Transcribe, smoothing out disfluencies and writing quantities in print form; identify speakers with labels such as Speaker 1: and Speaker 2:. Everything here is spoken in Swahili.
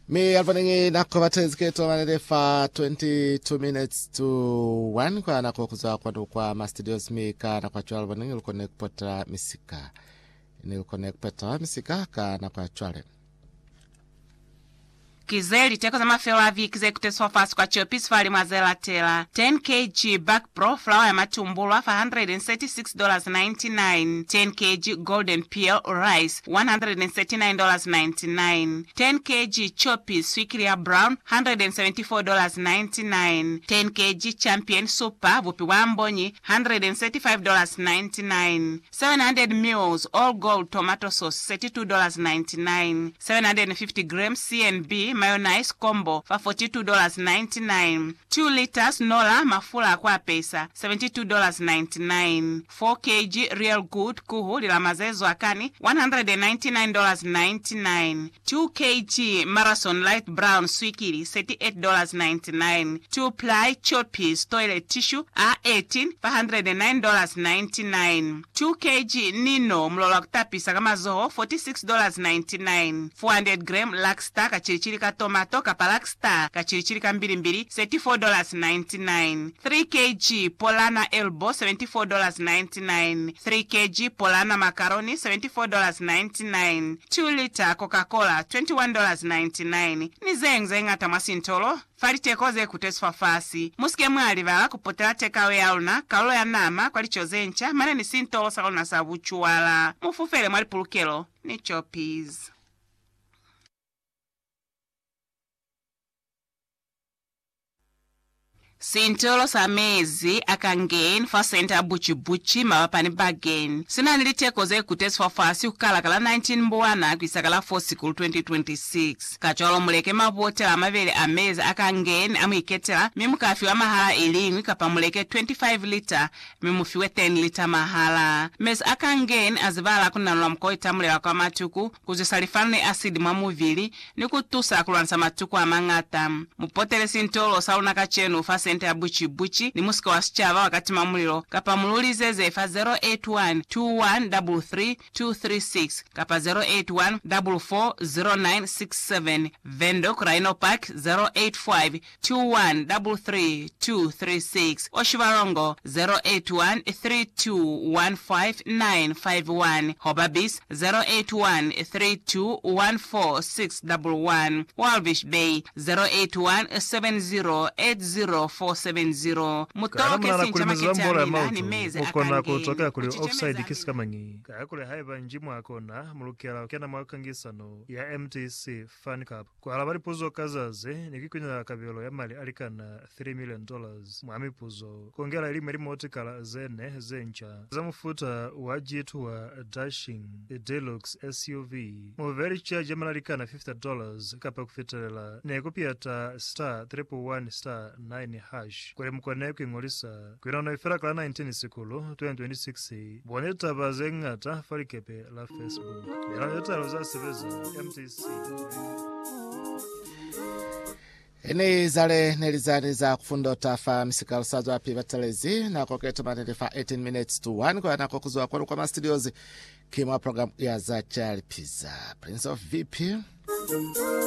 Speaker 1: Me alvaningi nakovatezi keto manede fa 22 minutes to 1 kwa nakokuza kwa mastudios mika na kwa chwa alvaningi lukone kupota misika. Nilukone kupota misika ka na kwa chwale.
Speaker 2: Kizeli teko za mafela vikize kuteswa fasi kwa chopis fali mazela tela. 10 kg back pro flour ya matumbulwa for $136.99. 10 kg golden peel rice $139.99. 10 kg chopis swikilia brown $174.99. 10 kg champion super vupi wambonyi $135.99. 700 mils all gold tomato sauce $32.99. 750 grams CNB mayonnaise combo for $42.99. 2 liters Nola mafula kwa pesa $72.99. 4 kg real good kuhu lila mazezo akani $199.99. 2 kg marathon light brown swikili $38.99. 2 ply choppies toilet tissue R18 for $109.99. 2 kg nino mlola kutapisa kama zoho $46.99. 400 gram lakstar kachirichiri ka tomato kapalakstar kachirichiri ka mbilimbili $34.99. 3 kg polana elbow $74.99. 3 kg polana macaroni $74.99. 2 liter Coca-Cola $21.99. Nizenze ngata masintolo fali tekoze kuteswa fasi. Musike mwali vala kupotela tekawe yauna kaulo ya nama kwa lichozencha maneni sintolo salona sabuchuwala. Mufufele mwali pulukelo ni choppies. Sintolo samezi akangeni fa center buchi mawapani bagen. Sina nilitekoze kuteswa fasi kukalakala 19 mbuwana kwisakala 4 sikulu 2026. Kacholo muleke mabotela amavele amezi akangeni amuiketela mimukafi wa mahala ilingwi kapamuleke 25 liter mimufiwe 10 liter mahala. Mezi akangeni azivala kunanula mkoi tamulela kwa matuku kuzisalifane acid mamuvili ni kutusa kulwanisa matuku amangata. Mupotele sintolo sauna kachenu fa center buchi ni musika wa sichava wakati mamulilo kapa mululizeze fa 081-2133-236 kapa 081-440967 Vendo Rhino Park 085-2133-236 Oshivarongo 081-3215-951 Hobabis 081-3214-611 Walvish Bay 081-7080-470 Mutoke sinchama kichamila ni meze
Speaker 3: akangeni kutoka kuli offside kisikamani kaya kule haiba njimu akona mulukela kena mwakangisano ya MTC Fan Cup kwa alabari puzo kazaze nikikunya kabilo ya mali alikana $3 million mwami puzo kongela ili meri motikala zene zencha zamufuta wajitu wa Dashing Deluxe SUV moveri cha jamala alikana $50 kapa kufitelela nekupiyata *311*9# kule mkwane kwingolisa kwirano ifera kala 19 sikulu 2026 boneta bazengata falikepe la Facebook yana yotalo za sebeza MTC
Speaker 1: Ene zale nelizani za kufundo tafa misika usazo wapi batalezi na koketo manede fa 18 minutes to 1 kwa na kokuzwa kwa mastudios kima program ya za Charlie Pizza Prince of VP